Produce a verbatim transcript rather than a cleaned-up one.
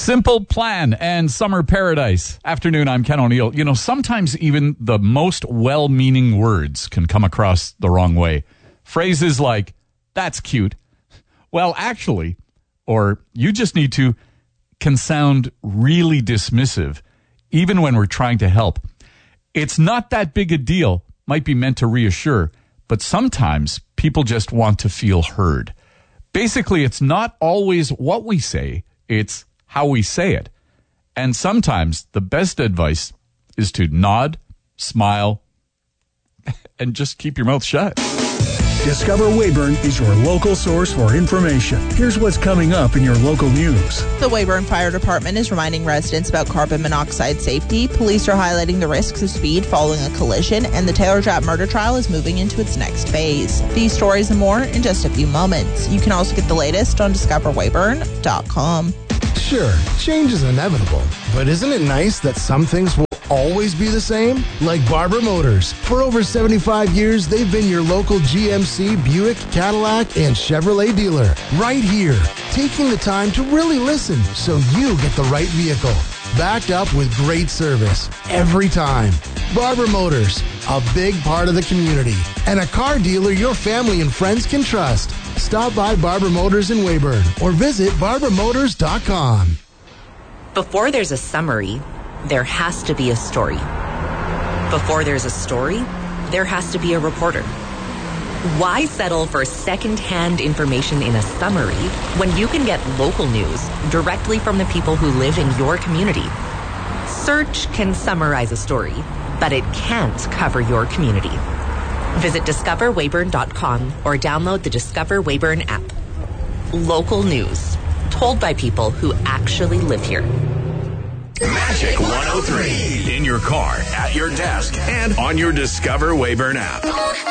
Simple Plan and Summer Paradise. Afternoon, I'm Ken O'Neill. You know, sometimes even the most well-meaning words can come across the wrong way. Phrases like, that's cute. Well, actually, or you just need to, can sound really dismissive, even when we're trying to help. It's not that big a deal, might be meant to reassure, but sometimes people just want to feel heard. Basically, it's not always what we say, it's how we say it. And sometimes the best advice is to nod, smile, and just keep your mouth shut. Discover Weyburn is your local source for information. Here's what's coming up in your local news. The Weyburn Fire Department is reminding residents about carbon monoxide safety. Police are highlighting the risks of speed following a collision, and the Taylor Japp murder trial is moving into its next phase. These stories and more in just a few moments. You can also get the latest on discover weyburn dot com. Sure, change is inevitable, but isn't it nice that some things will always be the same? Like Barber Motors. For over seventy-five years, they've been your local G M C, Buick, Cadillac, and Chevrolet dealer. Right here, taking the time to really listen so you get the right vehicle. Backed up with great service every time. Barber Motors, a big part of the community, and a car dealer your family and friends can trust. Stop by Barber Motors in Weyburn or visit barber motors dot com. Before there's a summary, there has to be a story. Before there's a story, there has to be a reporter. Why settle for second-hand information in a summary when you can get local news directly from the people who live in your community? Search can summarize a story, but it can't cover your community. Visit discover weyburn dot com or download the Discover Weyburn app. Local news, told by people who actually live here. Magic one oh three. In your car, at your desk, and on your Discover Weyburn app.